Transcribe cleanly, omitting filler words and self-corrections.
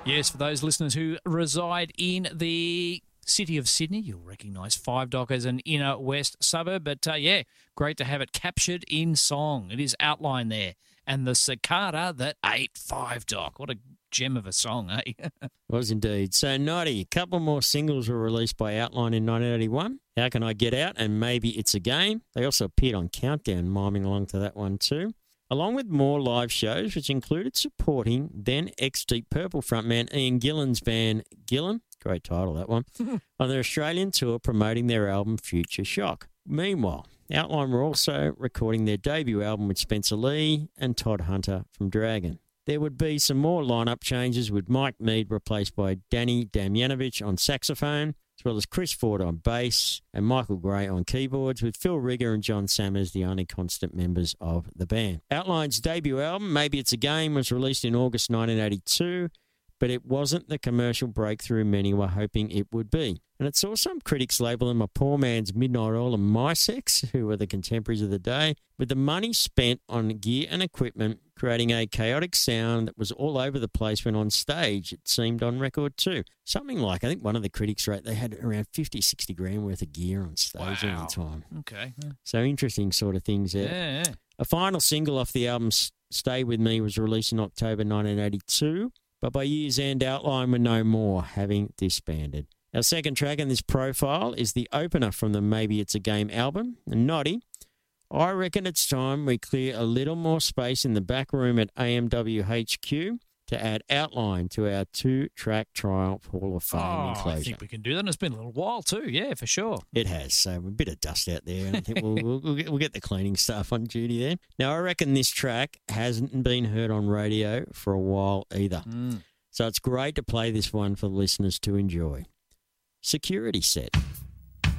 Yes, for those listeners who reside in the city of Sydney, you'll recognise Five Dock as an inner west suburb. But, great to have it captured in song. It is outlined there. And the cicada that ate Five Dock. What a gem of a song, eh? Was indeed. So, Noddy, a couple more singles were released by Outline in 1981. How Can I Get Out? And Maybe It's a Game. They also appeared on Countdown, miming along to that one too. Along with more live shows, which included supporting then ex-Deep Purple frontman Ian Gillan's band Gillan, great title that one, on their Australian tour promoting their album Future Shock. Meanwhile, Outline were also recording their debut album with Spencer Lee and Todd Hunter from Dragon. There would be some more lineup changes with Mike Mead replaced by Danny Damjanovic on saxophone, as well as Chris Ford on bass and Michael Gray on keyboards, with Phil Rigger and John Sammers the only constant members of the band. Outline's debut album, Maybe It's a Game, was released in August 1982, but it wasn't the commercial breakthrough many were hoping it would be. And it saw some critics label them a poor man's Midnight Oil and My Sex, who were the contemporaries of the day, with the money spent on gear and equipment, creating a chaotic sound that was all over the place when on stage, it seemed on record too. Something like, I think one of the critics wrote they had around 50, 60 grand worth of gear on stage at the time. Okay. So interesting sort of things there. Yeah. A final single off the album, Stay With Me, was released in October 1982, but by year's end, Outline were no more, having disbanded. Our second track in this profile is the opener from the Maybe It's a Game album. And Noddy, I reckon it's time we clear a little more space in the back room at AMW HQ to add Outline to our 2-track Triumph Hall of Fame enclosure. I think we can do that. And it's been a little while too, yeah, for sure. It has. So a bit of dust out there. And I think we'll get the cleaning staff on duty there. Now, I reckon this track hasn't been heard on radio for a while either. So it's great to play this one for the listeners to enjoy. Security Set.